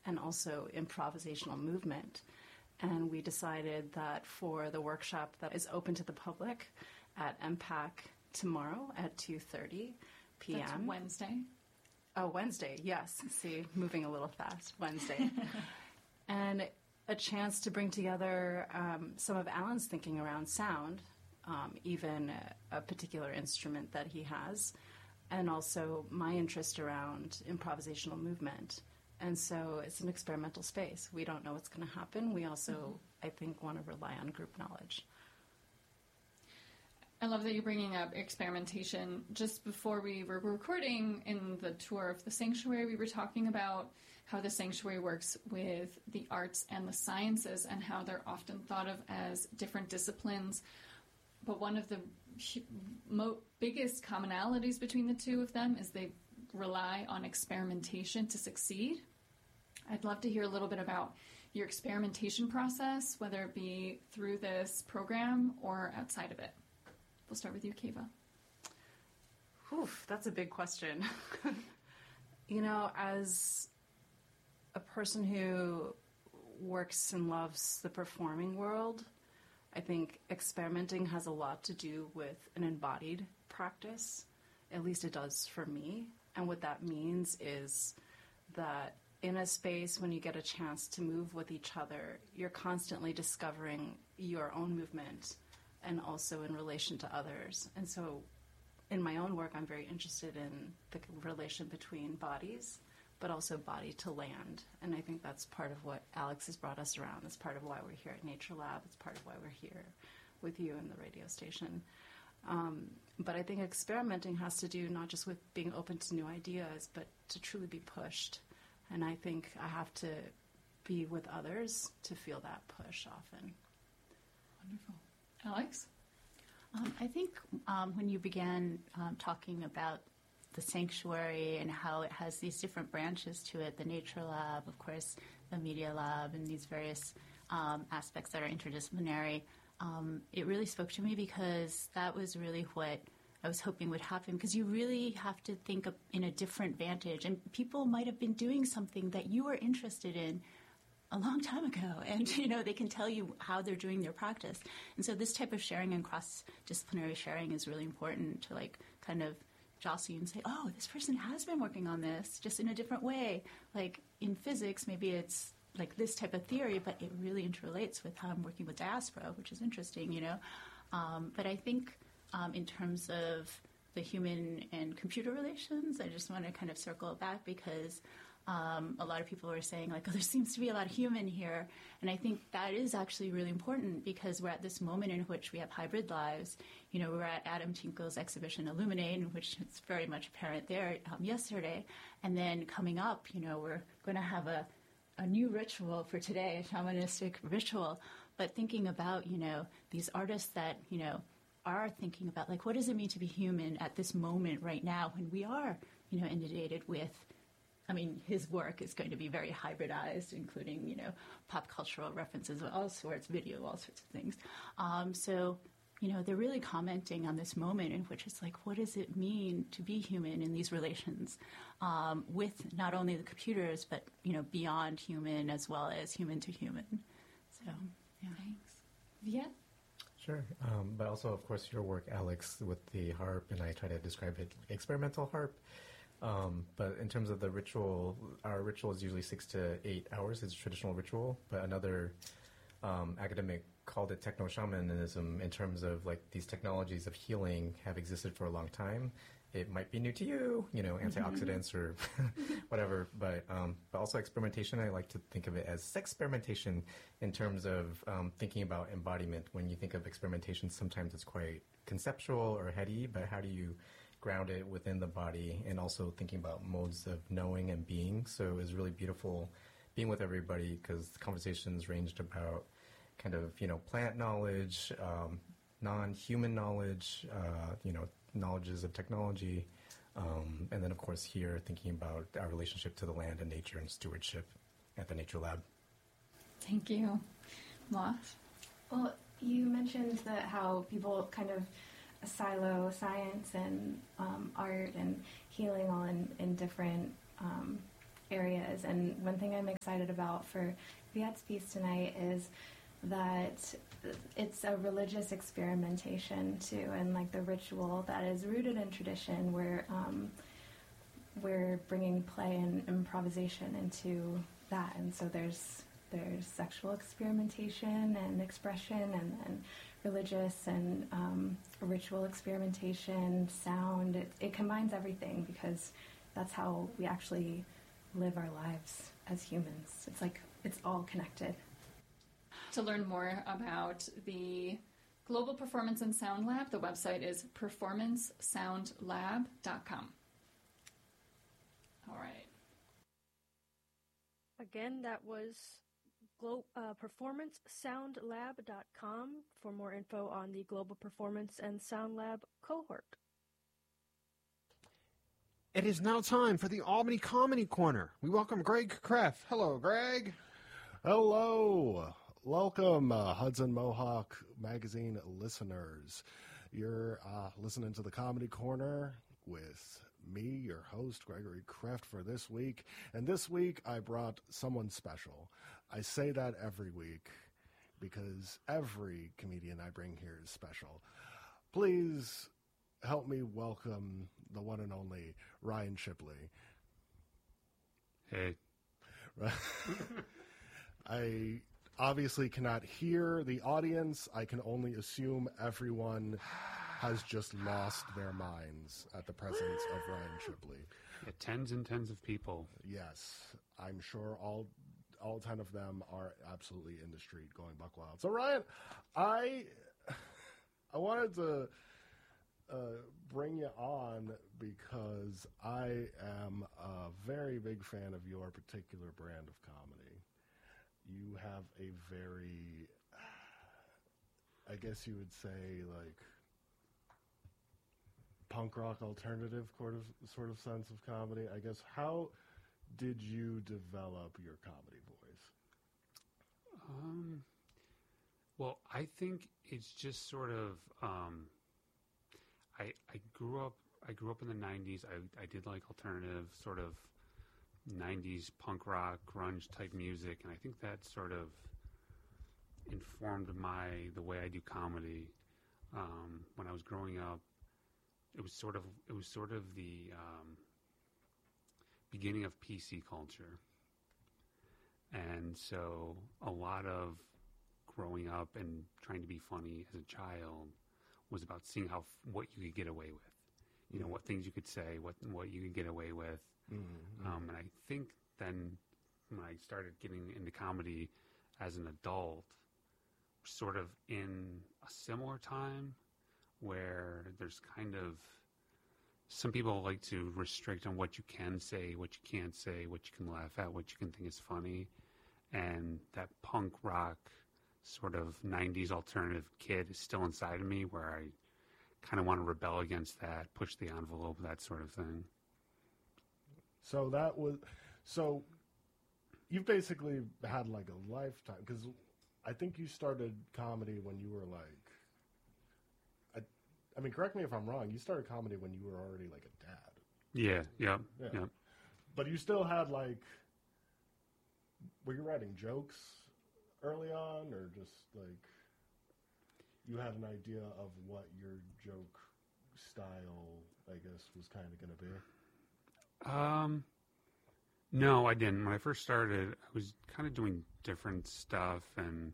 and also improvisational movement. And we decided that for the workshop that is open to the public at MPAC tomorrow at 2:30 p.m. That's Wednesday? Oh, Wednesday, yes. See, moving a little fast. Wednesday. And a chance to bring together some of Alan's thinking around sound, even a particular instrument that he has, and also my interest around improvisational movement. And so it's an experimental space. We don't know what's going to happen. We also, I think, want to rely on group knowledge. I love that you're bringing up experimentation. Just before we were recording in the tour of the sanctuary, we were talking about how the sanctuary works with the arts and the sciences and how they're often thought of as different disciplines. But one of the biggest commonalities between the two of them is they rely on experimentation to succeed. I'd love to hear a little bit about your experimentation process, whether it be through this program or outside of it. We'll start with you, Keva. Oof, that's a big question. You know, as a person who works and loves the performing world, I think experimenting has a lot to do with an embodied practice. At least it does for me. And what that means is that in a space when you get a chance to move with each other, you're constantly discovering your own movement and also in relation to others. And so in my own work, I'm very interested in the relation between bodies, but also body to land. And I think that's part of what Alex has brought us around. It's part of why we're here at Nature Lab. It's part of why we're here with you in the radio station. But I think experimenting has to do not just with being open to new ideas, but to truly be pushed. And I think I have to be with others to feel that push often. Wonderful. Alex? I think when you began talking about the sanctuary and how it has these different branches to it, the Nature Lab, of course, the Media Lab, and these various aspects that are interdisciplinary, it really spoke to me because that was really what I was hoping would happen, because you really have to think in a different vantage. And people might have been doing something that you were interested in a long time ago, and they can tell you how they're doing their practice. And so this type of sharing and cross-disciplinary sharing is really important to kind of jostle you and say, oh, this person has been working on this just in a different way. Like in physics, maybe it's like this type of theory, but it really interrelates with how I'm working with diaspora, which is interesting, But I think in terms of the human and computer relations, I just want to kind of circle it back because a lot of people are saying, oh, there seems to be a lot of human here. And I think that is actually really important because we're at this moment in which we have hybrid lives. We're at Adam Tinkle's exhibition Illuminate, in which it's very much apparent there yesterday. And then coming up, we're going to have a new ritual for today, a shamanistic ritual. But thinking about, these artists that, are thinking about, what does it mean to be human at this moment right now when we are, inundated with, his work is going to be very hybridized, including, pop cultural references of all sorts, video, all sorts of things. So, they're really commenting on this moment in which it's what does it mean to be human in these relations with not only the computers, but, beyond human as well as human to human. So, yeah. Thanks. Viet? Sure. But also, of course, your work, Alex, with the harp, and I try to describe it experimental harp. But in terms of the ritual, our ritual is usually 6 to 8 hours. It's a traditional ritual. But another academic called it techno-shamanism in terms of these technologies of healing have existed for a long time. It might be new to you, antioxidants or whatever. But also experimentation, I like to think of it as sexperimentation in terms of thinking about embodiment. When you think of experimentation, sometimes it's quite conceptual or heady, but how do you ground it within the body, and also thinking about modes of knowing and being. So it was really beautiful being with everybody because the conversations ranged about kind of, plant knowledge, non-human knowledge, knowledges of technology, and then, of course, here thinking about our relationship to the land and nature and stewardship at the Nature Lab. Thank you. Moth? Well, you mentioned that how people kind of silo science and art and healing all in different areas. And one thing I'm excited about for Viet's piece tonight is that it's a religious experimentation too, and like the ritual that is rooted in tradition, where we're bringing play and improvisation into that. And so there's sexual experimentation and expression, and religious and ritual experimentation, sound. It combines everything, because that's how we actually live our lives as humans. It's like it's all connected. To learn more about the Global Performance and Sound Lab, the website is performancesoundlab.com. All right. Again, that was performancesoundlab.com for more info on the Global Performance and Sound Lab cohort. It is now time for the Albany Comedy Corner. We welcome Greg Kreff. Hello, Greg. Hello. Welcome, Hudson Mohawk Magazine listeners. You're listening to the Comedy Corner with me, your host, Gregory Kreff, for this week. And this week, I brought someone special. I say that every week because every comedian I bring here is special. Please help me welcome the one and only Ryan Shipley. Hey. I obviously cannot hear the audience. I can only assume everyone has just lost their minds at the presence of Ryan Shipley. Yeah, tens and tens of people. Yes, I'm sure all 10 of them are absolutely in the street going buck wild. So Ryan, I wanted to bring you on because I am a very big fan of your particular brand of comedy. You have a very, I guess you would say, like, punk rock alternative sort of sense of comedy. I guess, how did you develop your comedy voice? Well, I think it's just sort of, I grew up in the 90s. I did like alternative sort of 90s punk rock, grunge type music, and I think that sort of informed the way I do comedy. When I was growing up, it was sort of the beginning of PC culture, and so a lot of growing up and trying to be funny as a child was about seeing what you could get away with, you know, what things you could say, what you could get away with. And I think then when I started getting into comedy as an adult, sort of in a similar time where there's kind of, some people like to restrict on what you can say, what you can't say, what you can laugh at, what you can think is funny. And that punk rock sort of 90s alternative kid is still inside of me, where I kind of want to rebel against that, push the envelope, that sort of thing. So you've basically had like a lifetime, because I think you started comedy when you were like, I mean, correct me if I'm wrong, you started comedy when you were already like a dad. Yeah. But you still had like, were you writing jokes early on, or just like you had an idea of what your joke style, I guess, was kind of going to be? No, I didn't. When I first started, I was kind of doing different stuff, and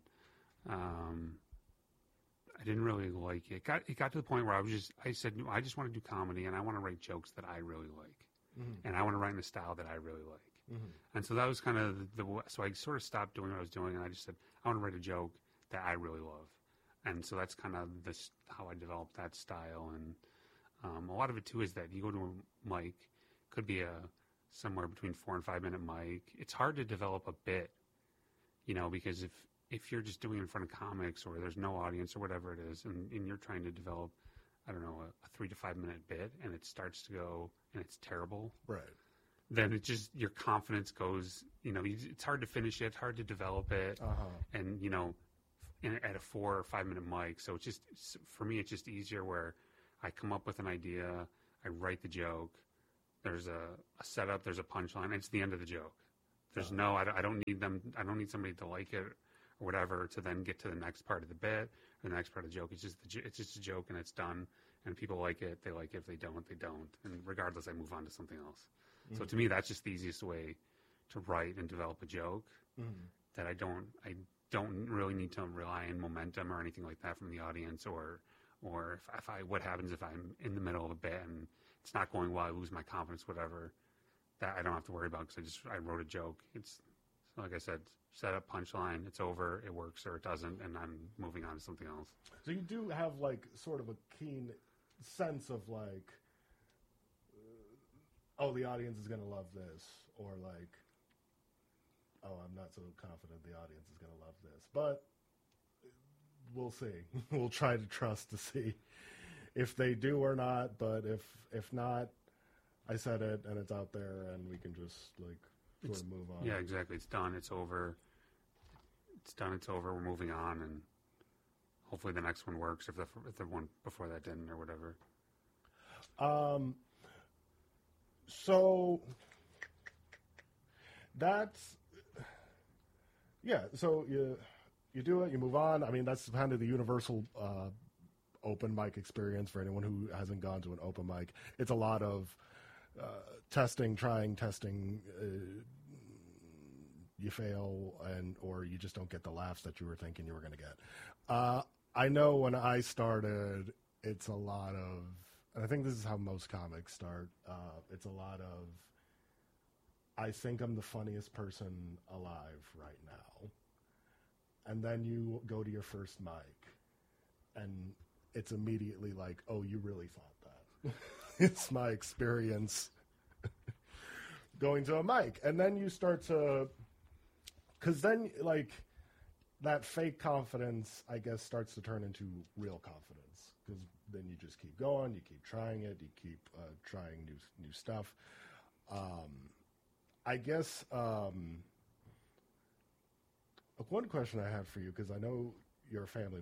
I didn't really like it. It got to the point where I said, I just want to do comedy, and I want to write jokes that I really like, and I want to write in a style that I really like. And so that was kind of so I sort of stopped doing what I was doing, and I just said, I want to write a joke that I really love. And so that's kind of how I developed that style. And a lot of it too is that you go to a mic, could be somewhere between 4 and 5 minute mic. It's hard to develop a bit, you know, because if you're just doing it in front of comics, or there's no audience or whatever it is, and you're trying to develop, I don't know, a 3 to 5 minute bit, and it starts to go and it's terrible, right? Then it just, your confidence goes, you know, it's hard to finish it, hard to develop it, and you know, at a 4 or 5 minute mic. So it's just, for me, it's just easier where I come up with an idea, I write the joke, there's a setup, there's a punchline, and it's the end of the joke. There's no, I don't need them, I don't need somebody to like it or whatever to then get to the next part of the bit or the next part of the joke. It's just a joke and it's done. And people like it, they like it. If they don't, they don't. And regardless, I move on to something else. Mm-hmm. So to me, that's just the easiest way to write and develop a joke. Mm-hmm. That I don't really need to rely on momentum or anything like that from the audience, or if I what happens if I'm in the middle of a bit and it's not going well, I lose my confidence, whatever. That I don't have to worry about because I wrote a joke. It's like I said, set up, punchline, it's over, it works or it doesn't, and I'm moving on to something else. So you do have like sort of a keen sense of like, oh, the audience is going to love this, or like, oh, I'm not so confident the audience is going to love this. But we'll see. We'll try to trust to see if they do or not. But if not, I said it and it's out there and we can just like sort of move on. Yeah, exactly. It's done. It's over. It's done. It's over. We're moving on, and hopefully the next one works. If the one before that didn't, or whatever. So that's So you do it. You move on. I mean, that's kind of the universal open mic experience for anyone who hasn't gone to an open mic. It's a lot of testing. You fail, or you just don't get the laughs that you were thinking you were going to get. I know when I started, it's a lot of, and I think this is how most comics start. It's a lot of, I think I'm the funniest person alive right now. And then you go to your first mic, and it's immediately like, oh, you really thought that. It's my experience going to a mic. And then you start to, because then, like, that fake confidence, I guess, starts to turn into real confidence. Because then you just keep going, you keep trying it, you keep trying new stuff. I guess one question I have for you, because I know you're a family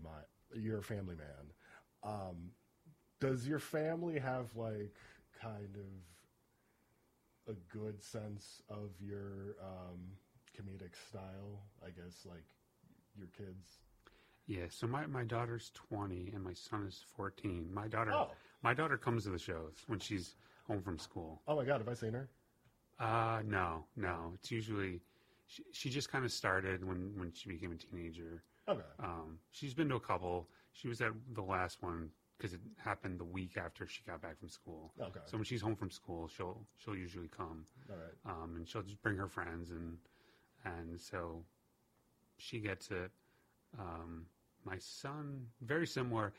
man. Does your family have like kind of a good sense of your comedic style? I guess like your kids. Yeah. So my daughter's 20 and my son is 14. My daughter comes to the shows when she's home from school. Oh my God, have I seen her? No. It's usually she just kind of started when she became a teenager. Okay. She's been to a couple. She was at the last one because it happened the week after she got back from school. Okay. So when she's home from school, she'll usually come. All right. And she'll just bring her friends and so she gets it. My son, very similar.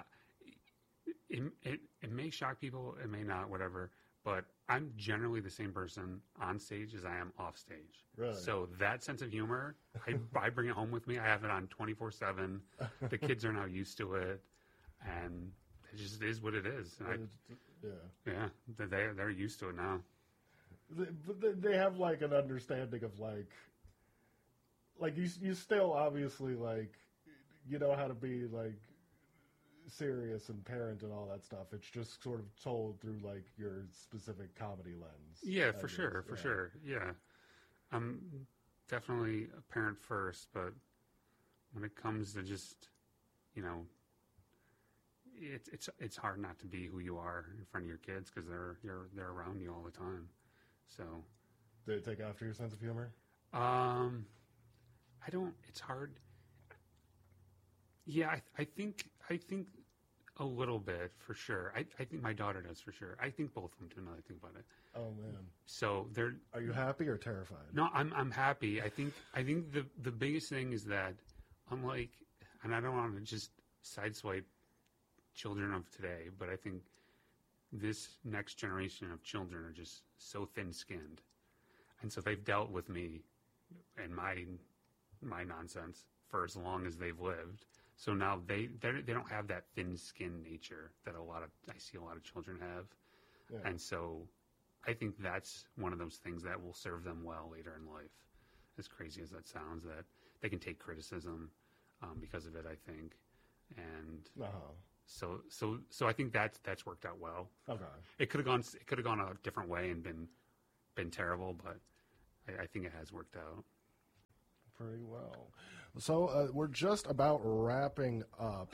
It may shock people, it may not, whatever. But I'm generally the same person on stage as I am off stage. Really? So that sense of humor, I bring it home with me. I have it on 24/7. The kids are now used to it, and it just is what it is. Yeah, they're used to it now. They have like an understanding of like you still obviously like you know how to be like serious and parent and all that stuff. It's just sort of told through like your specific comedy lens. Yeah, for sure. Yeah, I'm definitely a parent first, but when it comes to just, you know, it's hard not to be who you are in front of your kids because they're around you all the time. So, do they take after your sense of humor? I don't. It's hard. Yeah, I think a little bit for sure. I think my daughter does for sure. I think both of them do now that I think about it. Oh man. So they're. Are you happy or terrified? No, I'm happy. I think the biggest thing is that unlike, and I don't want to just sideswipe children of today, but I think this next generation of children are just so thin-skinned, and so they've dealt with me and my nonsense for as long as they've lived. So now they don't have that thin-skinned nature that I see a lot of children have. Yeah. And so I think that's one of those things that will serve them well later in life. As crazy as that sounds, that they can take criticism because of it, I think. And So I think that's worked out well. Okay. It could have gone a different way and been terrible, but I think it has worked out pretty well. So we're just about wrapping up.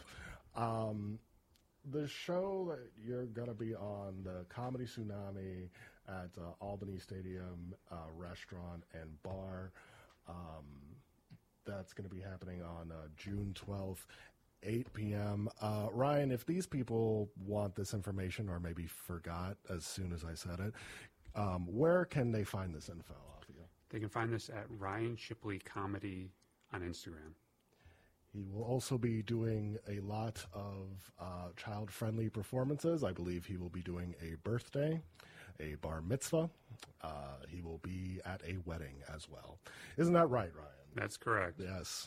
The show that you're going to be on, the Comedy Tsunami at Albany Stadium Restaurant and Bar, that's going to be happening on June 12th, 8 p.m. Ryan, if these people want this information or maybe forgot as soon as I said it, where can they find this info off of you? They can find this at Ryan Shipley Comedy on Instagram. He will also be doing a lot of child-friendly performances. I believe he will be doing a birthday, a bar mitzvah. He will be at a wedding as well. Isn't that right, Ryan? That's correct. Yes.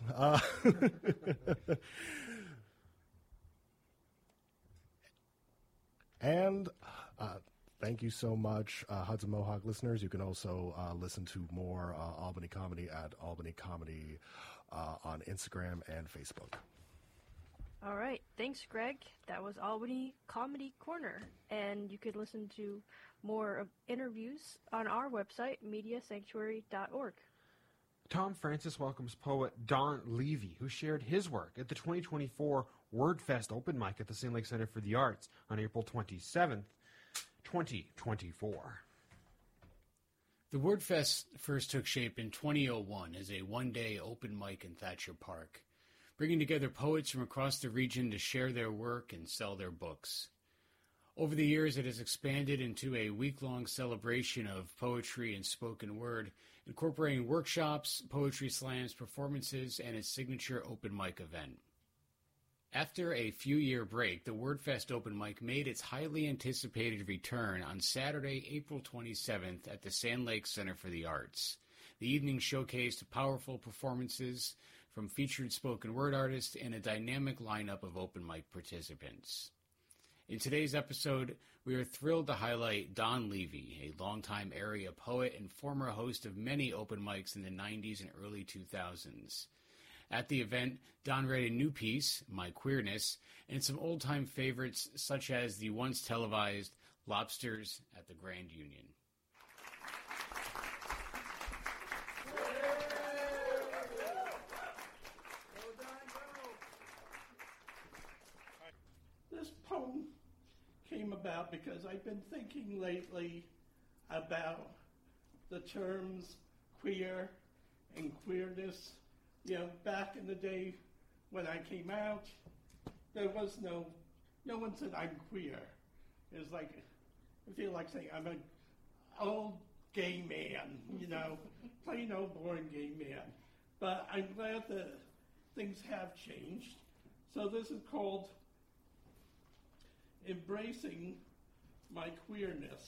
And thank you so much, Hudson Mohawk listeners. You can also listen to more Albany Comedy at Albany Comedy on Instagram and Facebook. All right. Thanks, Greg. That was Albany Comedy Corner. And you could listen to more of interviews on our website, mediasanctuary.org. Tom Francis welcomes poet Don Levy, who shared his work at the 2024 WordFest Open Mic at the Sand Lake Center for the Arts on April 27th, 2024. The WordFest first took shape in 2001 as a one-day open mic in Thatcher Park, bringing together poets from across the region to share their work and sell their books. Over the years, it has expanded into a week-long celebration of poetry and spoken word, incorporating workshops, poetry slams, performances, and its signature open mic event. After a few-year break, the WordFest Open Mic made its highly anticipated return on Saturday, April 27th at the Sand Lake Center for the Arts. The evening showcased powerful performances from featured spoken word artists and a dynamic lineup of open mic participants. In today's episode, we are thrilled to highlight Don Levy, a longtime area poet and former host of many open mics in the 90s and early 2000s. At the event, Don read a new piece, My Queerness, and some old-time favorites such as the once televised Lobsters at the Grand Union. This poem came about because I've been thinking lately about the terms queer and queerness. You know, back in the day when I came out, there was no one said I'm queer. It was like, I feel like saying I'm an old gay man, you know, plain old boring gay man. But I'm glad that things have changed. So this is called Embracing My Queerness.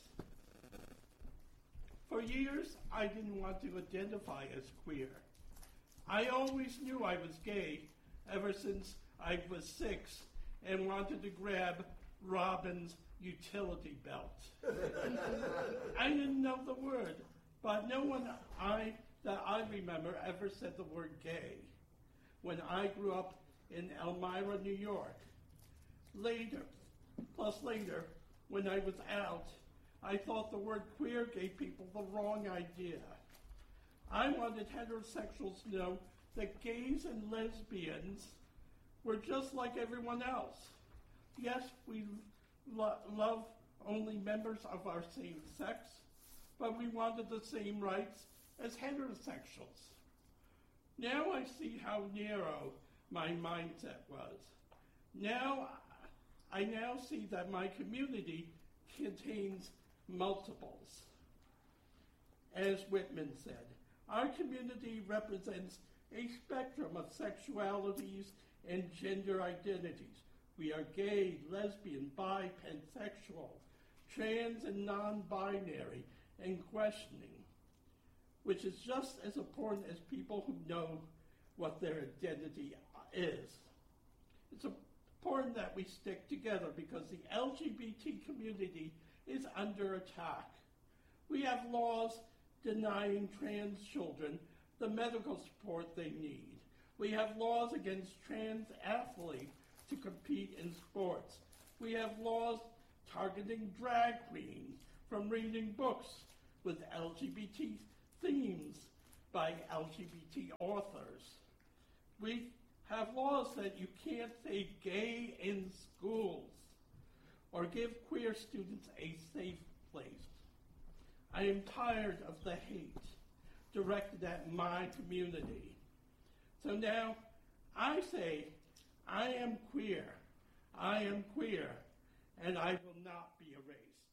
For years, I didn't want to identify as queer. I always knew I was gay ever since I was 6 and wanted to grab Robin's utility belt. I didn't know the word, but no one that I remember ever said the word gay when I grew up in Elmira, New York. Later, when I was out, I thought the word queer gave people the wrong idea. I wanted heterosexuals to know that gays and lesbians were just like everyone else. Yes, we love only members of our same sex, but we wanted the same rights as heterosexuals. Now I see how narrow my mindset was. I now see that my community contains multiples. As Whitman said, our community represents a spectrum of sexualities and gender identities. We are gay, lesbian, bi, pansexual, trans and non-binary, and questioning, which is just as important as people who know what their identity is. It's important that we stick together because the LGBT community is under attack. We have laws denying trans children the medical support they need. We have laws against trans athletes to compete in sports. We have laws targeting drag queens from reading books with LGBT themes by LGBT authors. We have laws that you can't say gay in schools or give queer students a safe place. I am tired of the hate directed at my community. So now I say, I am queer, and I will not be erased.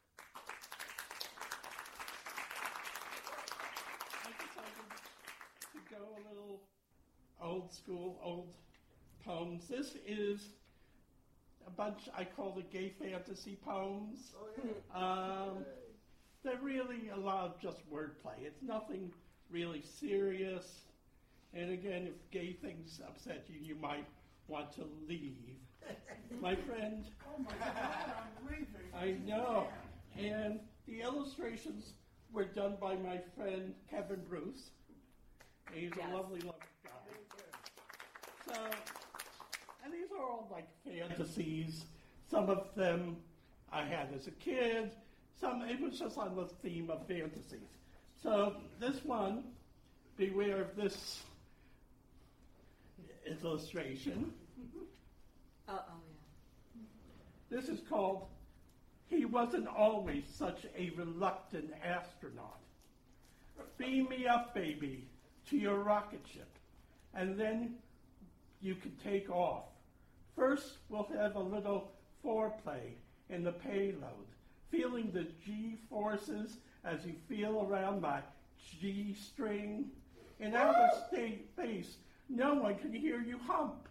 I decided to go a little old school, old poems. This is a bunch I call the gay fantasy poems. They're really a lot of just wordplay. It's nothing really serious. And again, if gay things upset you, you might want to leave. My friend, oh my God, I'm leaving. I know. And the illustrations were done by my friend Kevin Bruce. He's a lovely, lovely guy. So, and these are all like fantasies. Some of them I had as a kid. It was just on the theme of fantasies. So this one, beware of this illustration. Yeah. This is called, He Wasn't Always Such a Reluctant Astronaut. Beam me up, baby, to your rocket ship, and then you can take off. First, we'll have a little foreplay in the payload, feeling the G-forces as you feel around my G-string. In outer space, no one can hear you hump.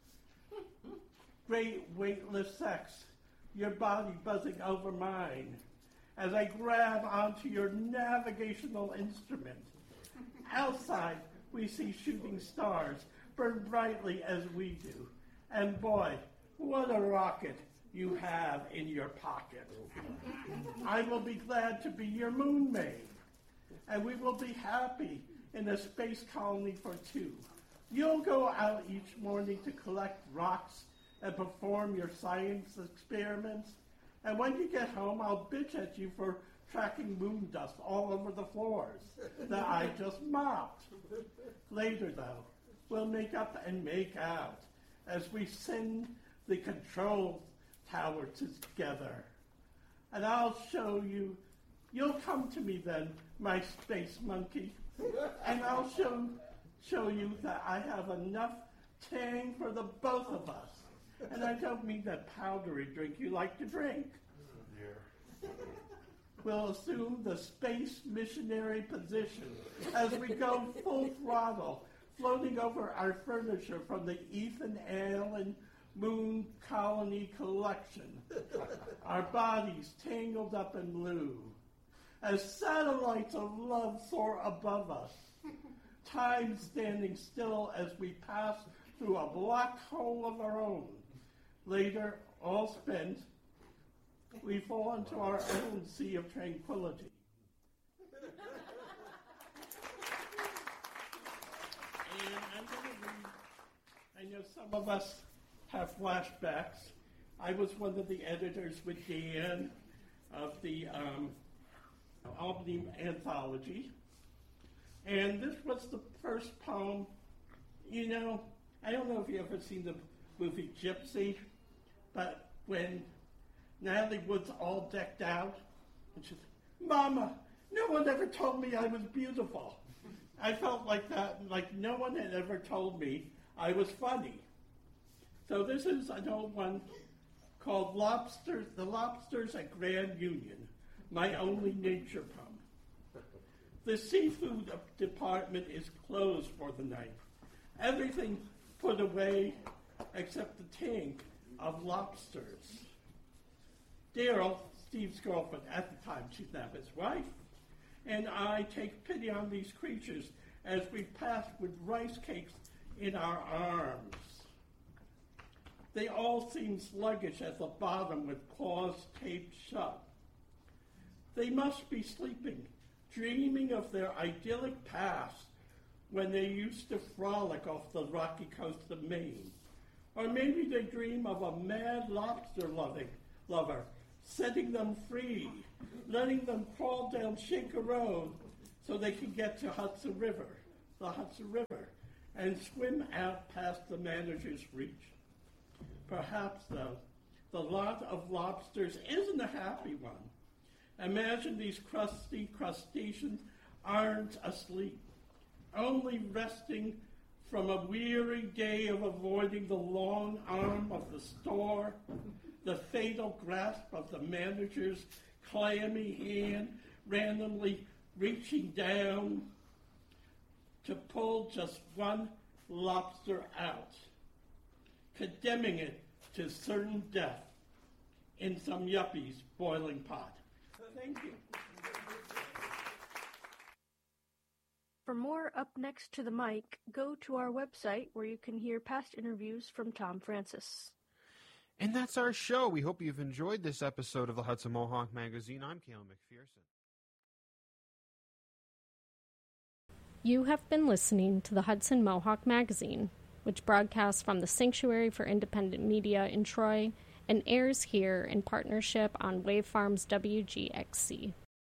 Great weightless sex, your body buzzing over mine, as I grab onto your navigational instrument. Outside, we see shooting stars burn brightly as we do. And boy, what a rocket you have in your pocket. I will be glad to be your moon maid, and we will be happy in a space colony for two. You'll go out each morning to collect rocks and perform your science experiments, and when you get home, I'll bitch at you for tracking moon dust all over the floors that I just mopped. Later, though, we'll make up and make out as we send the control tower together. And I'll show you, you'll come to me then, my space monkey, and I'll show you that I have enough tang for the both of us. And I don't mean that powdery drink you like to drink. We'll assume the space missionary position as we go full throttle, floating over our furniture from the Ethan Allen Moon Colony Collection, our bodies tangled up in blue, as satellites of love soar above us, time standing still as we pass through a black hole of our own. Later, all spent, we fall into our own sea of tranquility. And I'm going to read, I know some of us have flashbacks. I was one of the editors with Dan of the Albany Anthology. And this was the first poem. You know, I don't know if you've ever seen the movie Gypsy, but when Natalie Wood's all decked out, and she's, Mama, no one ever told me I was beautiful. I felt like that, like no one had ever told me I was funny. So this is an old one called The Lobsters at Grand Union, my only nature poem. The seafood department is closed for the night. Everything put away except the tank of lobsters. Daryl, Steve's girlfriend at the time, she's now his wife, and I take pity on these creatures as we pass with rice cakes in our arms. They all seem sluggish at the bottom with claws taped shut. They must be sleeping, dreaming of their idyllic past when they used to frolic off the rocky coast of Maine, Or maybe they dream of a mad lobster lover, setting them free, letting them crawl down Shaker Road so they can get to the Hudson River, and swim out past the manager's reach. Perhaps, though, the lot of lobsters isn't a happy one. Imagine these crusty crustaceans aren't asleep, only resting from a weary day of avoiding the long arm of the store, the fatal grasp of the manager's clammy hand randomly reaching down to pull just one lobster out, condemning it to certain death in some yuppie's boiling pot. Thank you. For more Up Next to the Mic, go to our website where you can hear past interviews from Tom Francis. And that's our show. We hope you've enjoyed this episode of the Hudson Mohawk Magazine. I'm Cale McPherson. You have been listening to the Hudson Mohawk Magazine, which broadcasts from the Sanctuary for Independent Media in Troy and airs here in partnership on Wave Farms WGXC.